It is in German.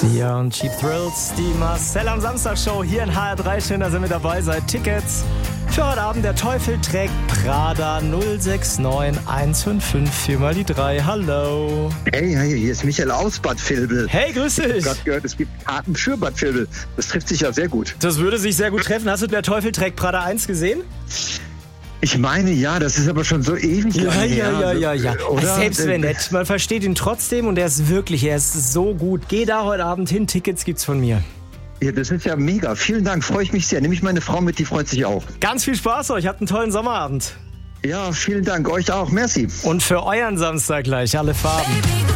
Sia und Cheap Thrills, die Marcel am Samstag-Show hier in HR3. Schön, dass ihr mit dabei seid. Tickets für heute Abend. Der Teufel trägt Prada 069155 4 mal die 3. Hallo. Hey, hier ist Michael aus Bad Vilbel. Hey, grüß dich. Ich habe gerade gehört, es gibt Karten für Bad Vilbel. Das trifft sich ja sehr gut. Das würde sich sehr gut treffen. Hast du Der Teufel trägt Prada 1 gesehen? Ich meine, ja, das ist aber schon so ewig lang her. Ja. Oder? Selbst wenn nicht, man versteht ihn trotzdem und er ist so gut. Geh da heute Abend hin, Tickets gibt's von mir. Ja, das ist ja mega. Vielen Dank, freue ich mich sehr. Nehme ich meine Frau mit, die freut sich auch. Ganz viel Spaß euch, habt einen tollen Sommerabend. Ja, vielen Dank, euch auch. Merci. Und für euren Samstag gleich alle Farben.